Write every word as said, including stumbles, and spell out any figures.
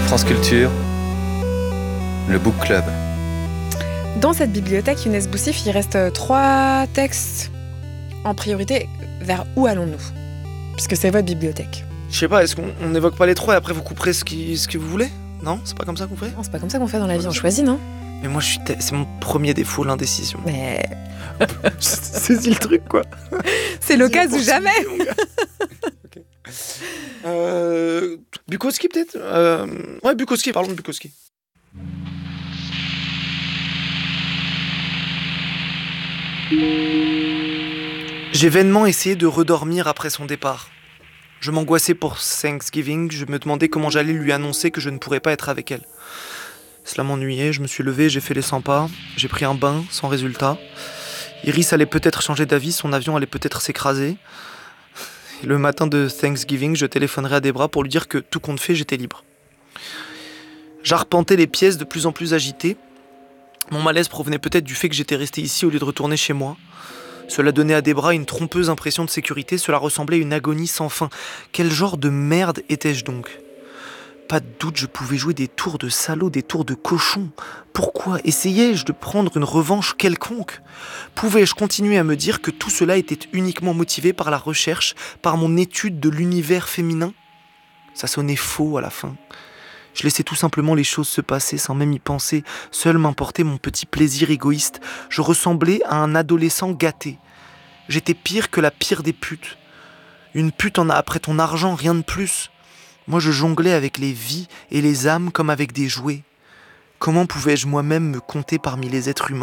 France Culture, le Book Club. Dans cette bibliothèque Younes Boussif, il reste trois textes en priorité. Vers où allons-nous ? Puisque c'est votre bibliothèque. Je sais pas, est-ce qu'on on évoque pas les trois et après vous couperez ce, qui, ce que vous voulez ? Non ? C'est pas comme ça qu'on fait ? Non, c'est pas comme ça qu'on fait dans la vie, on choisit, non ? Mais moi, je suis t- c'est mon premier défaut, l'indécision. Mais Saisis le truc, quoi. c'est l'occasion ou jamais. Okay. Euh, Bukowski, peut-être euh, Ouais, Bukowski, parlons de Bukowski. J'ai vainement essayé de redormir après son départ. Je m'angoissais pour Thanksgiving, je me demandais comment j'allais lui annoncer que je ne pourrais pas être avec elle. Cela m'ennuyait, je me suis levé, j'ai fait les cent pas, j'ai pris un bain, sans résultat. Iris allait peut-être changer d'avis, son avion allait peut-être s'écraser. Et le matin de Thanksgiving, je téléphonerai à Debra pour lui dire que, tout compte fait, j'étais libre. J'arpentais les pièces de plus en plus agitées. Mon malaise provenait peut-être du fait que j'étais resté ici au lieu de retourner chez moi. Cela donnait à Debra une trompeuse impression de sécurité, cela ressemblait à une agonie sans fin. Quel genre de merde étais-je donc ? Pas de doute, je pouvais jouer des tours de salaud, des tours de cochon. Pourquoi essayais-je de prendre une revanche quelconque ? Pouvais-je continuer à me dire que tout cela était uniquement motivé par la recherche, par mon étude de l'univers féminin ? Ça sonnait faux à la fin. Je laissais tout simplement les choses se passer sans même y penser. Seul m'importait mon petit plaisir égoïste. Je ressemblais à un adolescent gâté. J'étais pire que la pire des putes. Une pute en a après ton argent, rien de plus. Moi, je jonglais avec les vies et les âmes comme avec des jouets. Comment pouvais-je moi-même me compter parmi les êtres humains ?